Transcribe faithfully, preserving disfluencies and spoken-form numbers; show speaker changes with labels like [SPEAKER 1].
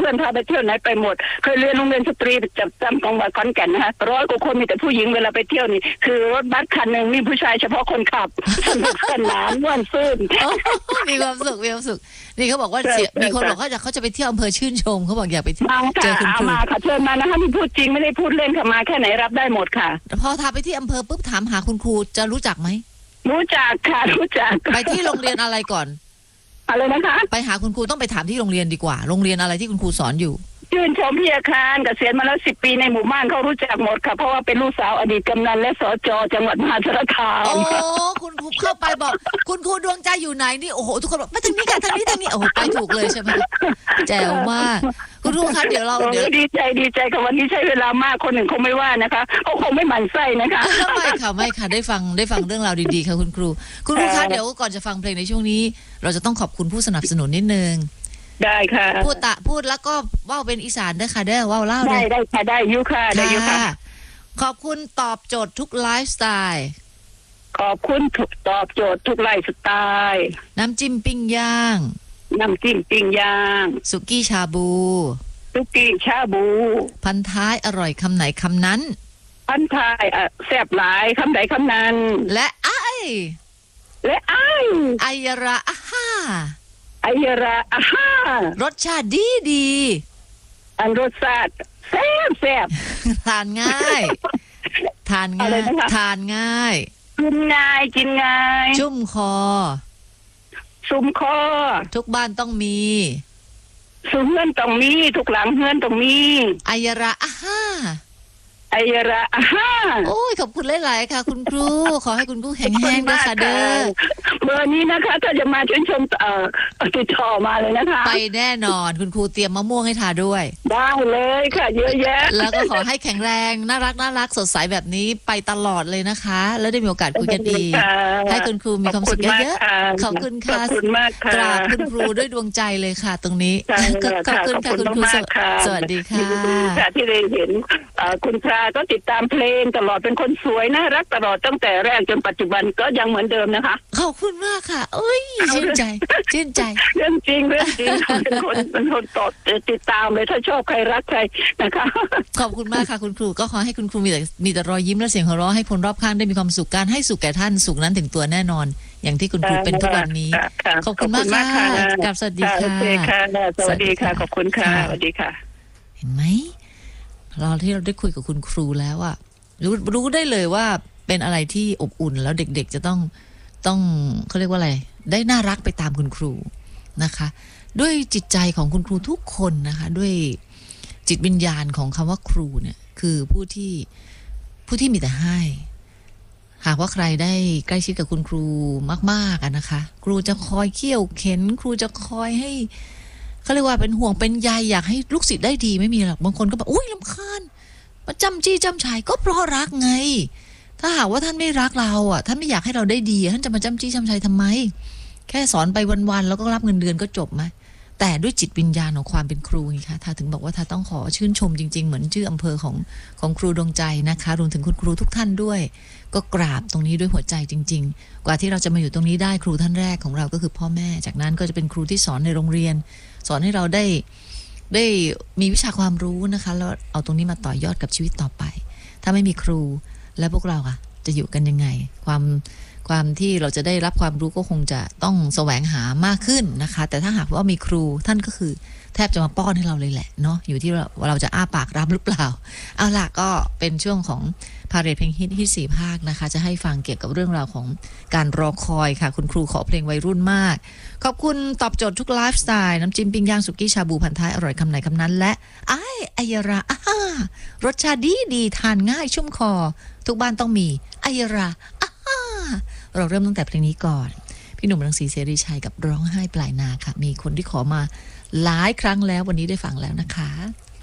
[SPEAKER 1] พื่อนพาไปเที่ยวไหนไปหมดเคยเรียนโรงเรียนสตรีจับจำจังหวัดขอนแก่นนะคะร้อยกว่าคนมีแต่ผู้หญิงเวลาไปเที่ยวนี่คือรถบัสคันหนึ่งมีผู้ชายเฉพาะคนขับสนุกสนานม่วนซื่น
[SPEAKER 2] มีความสุขมีความสุขนี่เขาบอกว่ามีคนบอกเขาจะเขาจะไปเที่ยวอำเภอชื่นชมเขาบอกอยากไปเจอคุณครู
[SPEAKER 1] มาค่ะเชิญมานะคะมีพูดจริงไม่ได้พูดเล่นค่ะมาแค่ไหนรับได้หมดค่ะ
[SPEAKER 2] พอทาไปที่อำเภอปุ๊บถามหาคุณครูจะรู้จักไหม
[SPEAKER 1] รู้จักค่ะรู้จัก
[SPEAKER 2] ไปที่โรงเรียนอะไรก่อน
[SPEAKER 1] อะไรนะคะ
[SPEAKER 2] ไปหาคุณครูต้องไปถามที่โรงเรียนดีกว่าโรงเรียนอะไรที่คุณครูสอนอยู่
[SPEAKER 1] ชื่นชมพี่อาคารเกษียณมาแล้วสิบปีในหมู่บ้านเขารู้จักหมดค่ะเพราะว่าเป็นลูกสาวอดีตกำนันและสจจังหวัดมหาสารคาม
[SPEAKER 2] โอ้คุณครูเข้าไปบอกคุณครูดวงใจอยู่ไหนนี่โอ้โหทุกคนบอกมาทางนี้กันทางนี้ทางนี้โอ้โหไปถูกเลยใช่ไหมแจ๋วมากคุณครูคะเดี๋ยวเราเดี๋ยว
[SPEAKER 1] ดีใจดีใจค่ะวันนี้ใช้เวลามากคนหนึ่งคงไม่ว่านะคะเขาคงไม่หมั่นไส้นะคะ
[SPEAKER 2] ไม่ค่ะไม่ค่ะได้ฟังได้ฟังเรื่องราวดีๆค่ะคุณครูคุณครูคะเดี๋ยวก่อนจะฟังเพลงในช่วงนี้เราจะต้องขอบคุณผู้สนับสนุนนิดนึง
[SPEAKER 1] ได้ค่ะ
[SPEAKER 2] พูดตะพูดแล้วก็ว่าวเป็นอีสานได้ค่ะได้ว่าวเล่า
[SPEAKER 1] ได้ได้ค่ะได้ยุค่ะได้ยุค่ะ
[SPEAKER 2] ขอบคุณตอบโจทย์ทุกไลฟ์สไตล์
[SPEAKER 1] ขอบคุณตอบโจทย์ทุกไลฟ์สไตล์
[SPEAKER 2] น้ำจิ้มปิ้งย่าง
[SPEAKER 1] น้ำจิ้มปิ้งย่าง
[SPEAKER 2] สุกี้ชาบู
[SPEAKER 1] สุกี้ชาบู
[SPEAKER 2] พันท้ายอร่อยคำไหนคำนั้น
[SPEAKER 1] พันท้ายอ่ะแซ่บหลายคำไหนคำนั้น
[SPEAKER 2] และไอ
[SPEAKER 1] และไอ
[SPEAKER 2] ไอยระอ่ะฮ่า
[SPEAKER 1] ไอยระอ่ะฮ่าร
[SPEAKER 2] สชาติดีดี
[SPEAKER 1] อันรสชาติแซ่บแซ่บ
[SPEAKER 2] ทานง่ายทานง่ายทานง่าย
[SPEAKER 1] กินง่ายกินง่าย
[SPEAKER 2] ชุ่มคอ
[SPEAKER 1] ชุ่มคอ
[SPEAKER 2] ทุกบ้านต้องมี
[SPEAKER 1] ทุกเฮือนต้องมีทุกหลังเฮือนต้องมี
[SPEAKER 2] ไอยระอ่ะฮ่า
[SPEAKER 1] ไอยระอ่ะฮ่า
[SPEAKER 2] โอ้ยขอบคุณหลายๆค่ะคุณครูขอให้คุณครูแข็งแรงด้วยค่ะเด้อ
[SPEAKER 1] เบอร์นี้นะคะถ้าจะมาชื่นชมเอ่อติดต่อมาเลยนะคะ
[SPEAKER 2] ไปแน่นอนคุณครูเตรียมมะม่วงให้ทาด้วย
[SPEAKER 1] ได้เลยค่ะเยอะแยะ
[SPEAKER 2] แล้วก็ขอให้แข็งแรงน่ารักน่ารักสดใสแบบนี้ไปตลอดเลยนะคะแล้วได้มีโอกาสคุยกันอีกให้คุณครูมีความสุขเยอะๆขอบคุณค่ะ
[SPEAKER 1] ขอบคุณมากค่ะ
[SPEAKER 2] กราบคุณครูด้วยดวงใจเลยค่ะตรงนี้ขอบคุณค่ะคุณครูสวัสดีค่ะ
[SPEAKER 1] ที่ได้เห็นคุณพราก็ติดตามเพลงตลอดเป็นคนสวยน่ารักตลอดตั้งแต่แรกจนปัจจุบันก็ยังเหมือนเดิมนะคะ
[SPEAKER 2] ขอบคุณมากค่ะเอ้ยชื่นใจชื่นใจ
[SPEAKER 1] เรื่องจริงเรื่องจริงเป็นคนเป็นคนตดติดตามเลยถ้าชอบใครรักใครนะคะ
[SPEAKER 2] ขอบคุณมากค่ะคุณครูก็ขอให้คุณครูมีแต่มีแต่รอยยิ้มและเสียงหัวเราะให้คนรอบข้างได้มีความสุขการให้สุขแก่ท่านสุขนั้นถึงตัวแน่นอนอย่างที่คุณครูเป็นทุกวันนี้ขอบคุณมากค่ะกราบสวัสดีค่ะ
[SPEAKER 1] สวัสดีค่ะขอบคุณค่ะสวัสดีค่ะ
[SPEAKER 2] เห็นไหมเราที่เราได้คุยกับคุณครูแล้วอะรู้รู้ได้เลยว่าเป็นอะไรที่อบอุ่นแล้วเด็กๆจะต้องต้องเขาเรียกว่าอะไรได้น่ารักไปตามคุณครูนะคะด้วยจิตใจของคุณครูทุกคนนะคะด้วยจิตวิญญาณของคำว่าครูเนี่ยคือผู้ที่ผู้ที่มีแต่ให้หากว่าใครได้ใกล้ชิดกับคุณครูมากๆนะคะครูจะคอยเคี่ยวเข็นครูจะคอยให้เขาเรียกว่าเป็นห่วงเป็นใยอยากให้ลูกศิษย์ได้ดีไม่มีหรอกบางคนก็แบบอุ้ยรำคาญมาจำจี้จำชัยก็เพราะรักไงถ้าหากว่าท่านไม่รักเราอ่ะท่านไม่อยากให้เราได้ดีท่านจะมาจำจี้จำชัยทำไมแค่สอนไปวันๆแล้วก็รับเงินเดือนก็จบไหมแต่ด้วยจิตวิญญาณของความเป็นครูไงคะถ้าถึงบอกว่าถ้าต้องขอชื่นชมจริงๆเหมือนชื่ออำเภอของของครูดวงใจนะคะรวมถึงคุณครูทุกท่านด้วยก็กราบตรงนี้ด้วยหัวใจจริงๆกว่าที่เราจะมาอยู่ตรงนี้ได้ครูท่านแรกของเราก็คือพ่อแม่จากนั้นก็จะเป็นครูที่สอนในโรงเรียนสอนให้เราได้ได้มีวิชาความรู้นะคะแล้วเอาตรงนี้มาต่อยอดกับชีวิตต่อไปถ้าไม่มีครูแล้วพวกเราอะจะอยู่กันยังไงความความที่เราจะได้รับความรู้ก็คงจะต้องแสวงหามากขึ้นนะคะแต่ถ้าหากว่ามีครูท่านก็คือแทบจะมาป้อนให้เราเลยแหละเนาะอยู่ที่เราเราจะอ้าปากรับหรือเปล่าเอาล่ะก็เป็นช่วงของพาเรดเพลงฮิตที่สี่ภาคนะคะจะให้ฟังเกี่ยวกับเรื่องราวของการรอคอยค่ะคุณครูขอเพลงวัยรุ่นมากขอบคุณตอบโจทย์ทุกไลฟ์สไตล์น้ำจิ้มปิ้งย่างสุกี้ชาบูพันท้ายอร่อยคำไหนคำนั้นและไอ้ไอยราอ่ารสชาติดีดีทานง่ายชุ่มคอทุกบ้านต้องมีไอยราอ่าเราเริ่มตั้งแต่เพลงนี้ก่อนพี่หนุ่มรังสีเสรีชัยกับร้องไห้ปลายนาค่ะมีคนที่ขอมาหลายครั้งแล้ววันนี้ได้ฟังแล้วนะคะ